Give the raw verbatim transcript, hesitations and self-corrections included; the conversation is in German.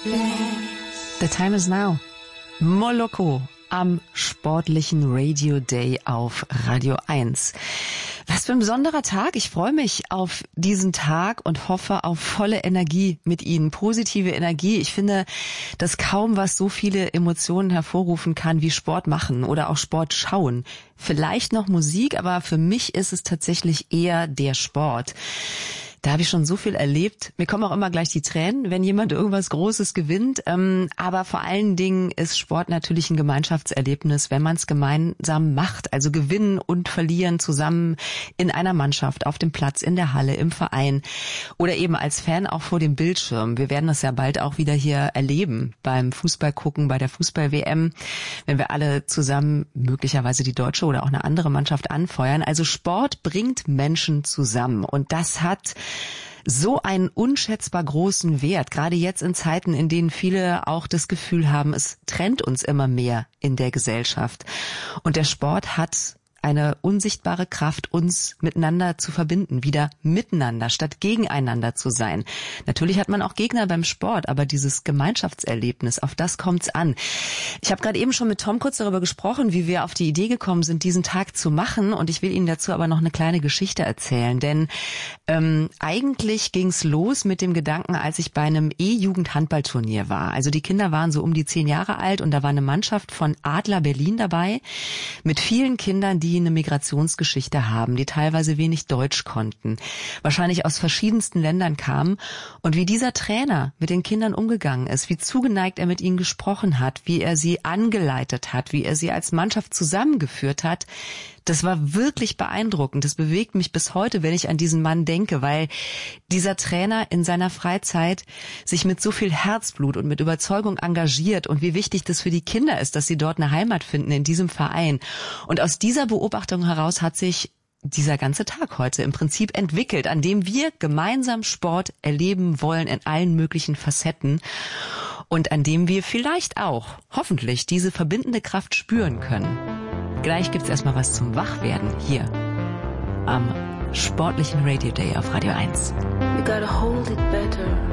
The time is now. Moloko am sportlichen Radio Day auf Radio eins. Was für ein besonderer Tag. Ich freue mich auf diesen Tag und hoffe auf volle Energie mit Ihnen, positive Energie. Ich finde, dass kaum was so viele Emotionen hervorrufen kann wie Sport machen oder auch Sport schauen. Vielleicht noch Musik, aber für mich ist es tatsächlich eher der Sport. Da habe ich schon so viel erlebt. Mir kommen auch immer gleich die Tränen, wenn jemand irgendwas Großes gewinnt. Ähm, aber vor allen Dingen ist Sport natürlich ein Gemeinschaftserlebnis, wenn man es gemeinsam macht. Also gewinnen und verlieren zusammen in einer Mannschaft, auf dem Platz, in der Halle, im Verein oder eben als Fan auch vor dem Bildschirm. Wir werden das ja bald auch wieder hier erleben beim Fußball gucken, bei der Fußball-W M, wenn wir alle zusammen möglicherweise die deutsche oder auch eine andere Mannschaft anfeuern. Also Sport bringt Menschen zusammen und das hat so einen unschätzbar großen Wert, gerade jetzt in Zeiten, in denen viele auch das Gefühl haben, es trennt uns immer mehr in der Gesellschaft. Und der Sport hat eine unsichtbare Kraft, uns miteinander zu verbinden, wieder miteinander statt gegeneinander zu sein. Natürlich hat man auch Gegner beim Sport, aber dieses Gemeinschaftserlebnis, auf das kommt's an. Ich habe gerade eben schon mit Tom kurz darüber gesprochen, wie wir auf die Idee gekommen sind, diesen Tag zu machen, und ich will Ihnen dazu aber noch eine kleine Geschichte erzählen, denn ähm, eigentlich ging's los mit dem Gedanken, als ich bei einem E-Jugend-Handballturnier war. Also die Kinder waren so um die zehn Jahre alt und da war eine Mannschaft von Adler Berlin dabei mit vielen Kindern, die eine Migrationsgeschichte haben, die teilweise wenig Deutsch konnten, wahrscheinlich aus verschiedensten Ländern kamen, und wie dieser Trainer mit den Kindern umgegangen ist, wie zugeneigt er mit ihnen gesprochen hat, wie er sie angeleitet hat, wie er sie als Mannschaft zusammengeführt hat, das war wirklich beeindruckend. Das bewegt mich bis heute, wenn ich an diesen Mann denke, weil dieser Trainer in seiner Freizeit sich mit so viel Herzblut und mit Überzeugung engagiert, und wie wichtig das für die Kinder ist, dass sie dort eine Heimat finden in diesem Verein. Und aus dieser Beobachtung heraus hat sich dieser ganze Tag heute im Prinzip entwickelt, an dem wir gemeinsam Sport erleben wollen in allen möglichen Facetten und an dem wir vielleicht auch, hoffentlich, diese verbindende Kraft spüren können. Gleich gibt's erstmal was zum Wachwerden hier am sportlichen Radio Day auf Radio eins. You gotta hold it better.